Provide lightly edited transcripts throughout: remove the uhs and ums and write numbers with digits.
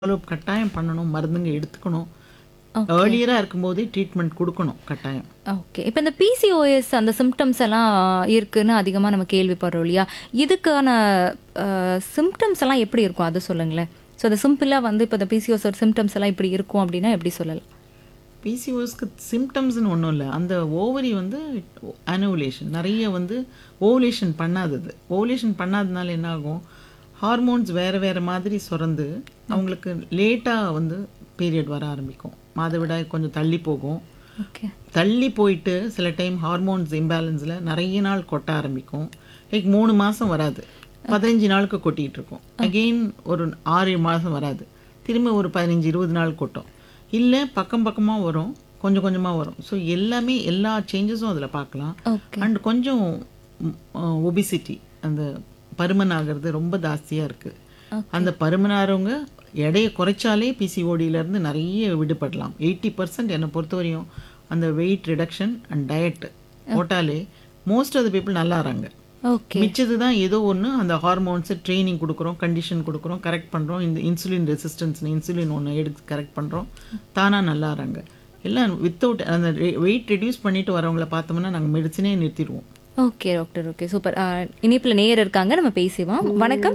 Follow கட்டாயம் பண்ணணும். மருந்துங்க எடுத்துக்கணும். ஓகே. ஏர்லியரா இருக்கும்போதே ட்ரீட்மெண்ட் குடுக்கணும் கட்டாயம். ஓகே. இப்ப இந்த பிசிஓஎஸ் அந்த சிம்ப்டம்ஸ் எல்லாம் இருக்குன்னு அதிகமா நம்ம கேள்விப்படுறோம் இல்லையா? இதுக்கான சிம்ப்டம்ஸ் எல்லாம் எப்படி இருக்கும்? அத சொல்லுங்களேன். ஸோ அது சிம்பிளா வந்து இப்ப இந்த பிசிஓஎஸ் சிம்ப்டம்ஸ் எல்லாம் இப்படி இருக்கும் அப்படின்னா எப்படி சொல்லலாம்? பிசிஓஎஸ்க்கு சிம்ப்டம்ஸ்னு ஒண்ணும் இல்ல. அந்த ஓவரி வந்து அனோவுலேஷன் நெறைய வந்து ஓவுலேஷன் பண்ணாதது. ஓவுலேஷன் பண்ணாதனால என்ன ஆகும்? ஹார்மோன்ஸ் வேற வேற மாதிரி சுரந்து அவங்களுக்கு லேட்டா வந்து பீரியட் வர ஆரம்பிக்கும். மாதவிடாய் கொஞ்சம் தள்ளி போகும். ஓகே. தள்ளி போயிட்டு சில டைம் ஹார்மோன்ஸ் இம்பேலன்ஸில் நிறைய நாள் கொட்ட ஆரம்பிக்கும். லைக் 3 மாதம் வராது, 15 நாளுக்கு கொட்டிகிட்டு இருக்கும். அகெயின் ஒரு 6 மாதம் வராது, திரும்ப ஒரு 15-20 நாள் கொட்டும். இல்லை பக்கம் பக்கமாக வரும், கொஞ்சம் கொஞ்சமாக வரும். ஸோ எல்லாமே எல்லா சேஞ்சஸும் அதில் பார்க்கலாம். ஓகே. அண்ட் கொஞ்சம் ஒபிசிட்டி, அந்த பருமன் ஆகிறது ரொம்ப ஜாஸ்தியாக இருக்குது. அந்த பருமனாகிறவங்க எடையை குறைச்சாலே பிசிஓடியிலேருந்து நிறைய விடுபடலாம். 80% என்னை பொறுத்தவரையும் அந்த வெயிட் ரிடக்ஷன் அண்ட் டயட் போட்டாலே most of the people நல்லாறாங்க. Okay. மிச்சது தான் ஏதோ ஒன்று அந்த ஹார்மோன்ஸு ட்ரைனிங் கொடுக்குறோம், கண்டிஷன் கொடுக்குறோம், கரெக்ட் பண்ணுறோம். இந்த இன்சுலின் ரெசிஸ்டன்ஸ்னு இன்சுலின் ஒன்று எடுத்து கரெக்ட் பண்ணுறோம், தானாக நல்லாறாங்க. எல்லாம் வித்தவுட் அந்த வெயிட் ரெடியூஸ் பண்ணிட்டு வரவங்கள பார்த்தோம்னா நாங்கள் மெடிசனே நிறுத்திடுவோம். Okay doctor. Okay, super. இணைப்புல நேயர் இருக்காங்க, நம்ம பேசிடுவோம். வணக்கம்.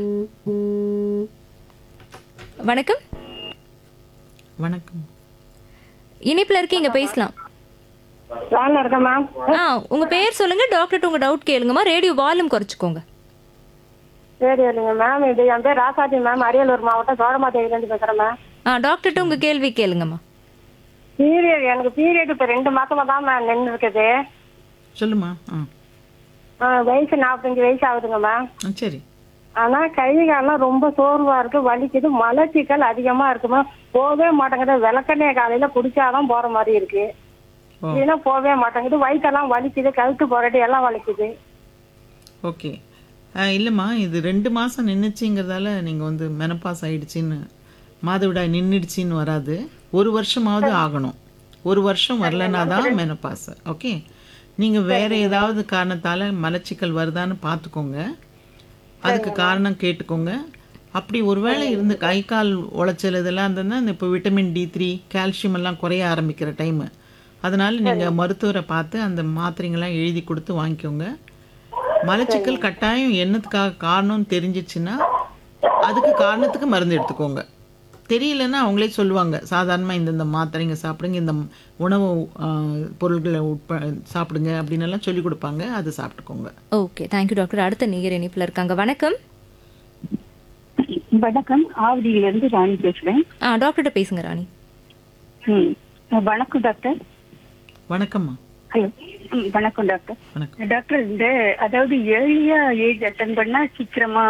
வணக்கம். வணக்கம். இணைப்புல இருக்கீங்க, பேசலாம். லைன்ல இருக்கேன் மேம். உங்க பேர் சொல்லுங்க, டாக்டர் உங்க டவுட் கேளுங்கம்மா. Radio volume குறைச்சிக்கோங்க. சரி இல்லைங்க மேம். இது என் பேர் ராசாத்தி மேம். அரியலூர் மாவட்டம் சோழமாதேவிலேருந்து பேசுறேன் மேம். டாக்டர்கிட்ட உங்க கேள்வி கேளுங்கம்மா. பீரியட் எனக்கு பீரியட் இப்போ 2 மாசமா தான் மேம் நின்று இருக்குது. சொல்லுமா. வயசு 45 வயசு ஆகுதுங்க மேம். சரி. ஆனா கை காலெல்லாம் ரொம்ப சோர்வா இருக்கு, வலிக்குது, மலச்சிக்கல் அதிகமா இருக்கு மேம். போகவே மாட்டேங்குது. விளக்கெண்ணெய் காலையில குடிச்சாதான் போற மாதிரி இருக்கு, இல்லைன்னா போகவே மாட்டேங்குது. வயிற்றெல்லாம் வலிக்குது, கழுத்து போராட்டி எல்லாம் வலிக்குது. ஓகே. இல்லைம்மா, இது 2 மாதம் நின்றுச்சுங்கிறதால நீங்கள் வந்து மெனப்பாஸ் ஆயிடுச்சின்னு, மாதவிடாய் நின்றுடுச்சின்னு வராது. 1 வருஷமாவது ஆகணும். 1 வருஷம் வரலனா தான் மெனப்பாஸ். ஓகே. நீங்கள் வேறு ஏதாவது காரணத்தால் மலச்சிக்கல் வருதான்னு பார்த்துக்கோங்க, அதுக்கு காரணம் கேட்டுக்கோங்க. அப்படி ஒருவேளை இருந்து கை கால் உளைச்சல் இதெல்லாம் இருந்ததுன்னா இப்போ விட்டமின் D3 கால்சியம் எல்லாம் குறைய ஆரம்பிக்கிற டைமு. அதனால் நீங்கள் மருத்துவரை பார்த்து அந்த மாத்திரைங்கள்லாம் எழுதி கொடுத்து வாங்கிக்கோங்க. மலச்சிக்கல் கட்டாயம் என்னத்துக்காக காரணம்னு தெரிஞ்சிச்சுன்னா அதுக்கு காரணத்துக்கு மருந்து எடுத்துக்கோங்க. தெரியலன்னா அவங்களே சொல்லுவாங்க, சாதாரணமாக இந்தந்த மாத்திரைங்க சாப்பிடுங்க, இந்த உணவு பொருள்களை சாப்பிடுங்க அப்படின்னு எல்லாம் சொல்லி கொடுப்பாங்க, அதை சாப்பிட்டுக்கோங்க. Okay, thank you doctor. அடுத்த நேயர் இணைப்புல இருக்காங்க. வணக்கம். வணக்கம். ஆவடியிலிருந்து ராணி பேசுறேன். டாக்டர்கிட்ட பேசுங்க ராணி. வணக்கம் டாக்டர். வணக்கம்மா. ஹலோ. வணக்கம் டாக்டர். வணக்கம் டாக்டர், இந்த அதாவது ஏர்லியா ஏஜ் அட்டன் பண்ணா சீக்கிரமா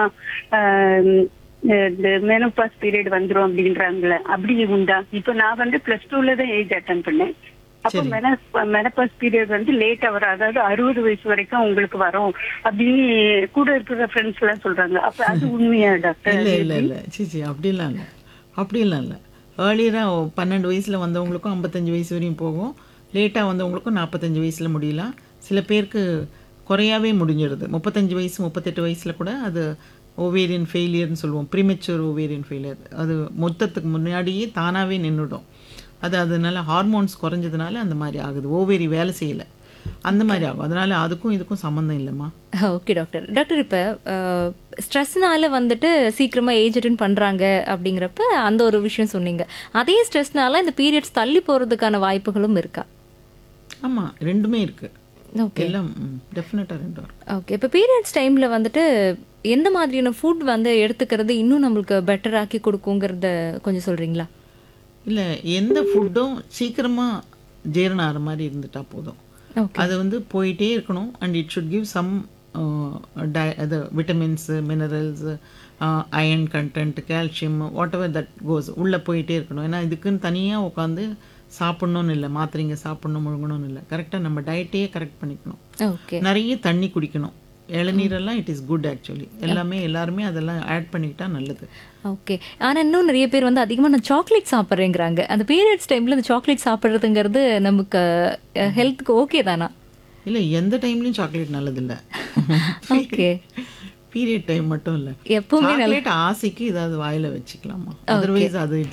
இந்த மெனோபாஸ் பீரியட் வந்துரும் அப்படின்றாங்களே, அப்படி உண்டா? இப்போ நான் வந்து +2ல தான் ஏஜ் அட்டன் பண்ணேன். அப்போ மெனோபாஸ் பீரியட் வந்து லேட்டா வரும், அதாவது 60 வயசு வரைக்கும் உங்களுக்கு வரும் அப்படின்னு கூட இருக்கிற ஃப்ரெண்ட்ஸ் எல்லாம் சொல்றாங்க. அப்ப அது உண்மையா டாக்டர்? இல்லை இல்லை இல்லை, சீச்சி, அப்படிலாம் இல்லை. அப்படிலாம் இல்லை. ஏர்லியராக 12 வயசில் வந்தவங்களுக்கும் 55 வயசு வரையும் போகும். லேட்டாக வந்தவங்களுக்கும் 45 வயசில் முடியலாம். சில பேருக்கு குறையாவே முடிஞ்சிடுது. 35 வயசு 38 வயசில் கூட அது ஓவேரியன் ஃபெயிலியர்னு சொல்லுவோம், ப்ரீமெச்சூர் ஓவேரியன் ஃபெயிலியர். அது மொத்தத்துக்கு முன்னாடியே தானாகவே நின்றுடும். அது அதனால ஹார்மோன்ஸ் குறைஞ்சதுனால அந்த மாதிரி ஆகுது, ஓவேரி வேலை செய்யலை, அந்த மாதிரி ஆகும். அதனால அதுக்கும் இதுக்கும் சம்மந்தம் இல்லைம்மா. Okay doctor. டாக்டர், இப்போ ஸ்ட்ரெஸ்னால வந்துட்டு சீக்கிரமாக ஏஜ் அட்டன் பண்ணுறாங்க அப்படிங்கிறப்ப அந்த ஒரு விஷயம் சொன்னீங்க. அதே ஸ்ட்ரெஸ்னால இந்த பீரியட்ஸ் தள்ளி போகிறதுக்கான வாய்ப்புகளும் இருக்கா? ஆமாம், ரெண்டுமே இருக்குது. ஓகே. எல்லாம் டெஃபினட்டாக ரெண்டும் இருக்கு. ஓகே. இப்போ பீரியட்ஸ் டைமில் வந்துட்டு எந்த மாதிரியான ஃபுட் வந்து எடுத்துக்கிறது இன்னும் நம்மளுக்கு பெட்டர் ஆக்கி கொடுக்குங்கிறத கொஞ்சம் சொல்கிறீங்களா? இல்லை, எந்த ஃபுட்டும் சீக்கிரமாக ஜீரணம் ஆகிற மாதிரி இருந்துட்டா போதும். அது வந்து போயிட்டே இருக்கணும். And it should give some அது vitamins, minerals, iron content, calcium, what ever that கோஸ் உள்ளே போயிட்டே இருக்கணும். ஏன்னா இதுக்குன்னு தனியாக உட்காந்து சாப்பிட்ணுன்னு இல்லை, மாத்திரைங்க சாப்பிட்ணும் முழுங்கணும்னு இல்லை. கரெக்டாக நம்ம டயட்டையே கரெக்ட் பண்ணிக்கணும். ஓகே. நிறைய தண்ணி குடிக்கணும். இளநீரெல்லாம் இட் இஸ் குட் ஆக்சுவலி. எல்லாருமே அதெல்லாம் ஆட் பண்ணிக்கிட்டா நல்லது. ஓகே. ஆனால் இன்னும் நிறைய பேர் வந்து அதிகமாக நான் சாக்லேட் சாப்பிட்றேங்கிறாங்க. அந்த பீரியட்ஸ் டைமில் அந்த சாக்லேட் சாப்பிட்றதுங்கிறது நமக்கு ஹெல்த்துக்கு ஓகே தானா? இல்லை, எந்த டைம்லையும் சாக்லேட் நல்லதில்லை. ஓகே. பீரியட் டைம் மட்டும் இல்லை, எப்பவுமே சாக்லேட் ஆசைக்கு ஏதாவது வாயில் வச்சுக்கலாமா, அதர்வைஸ் அது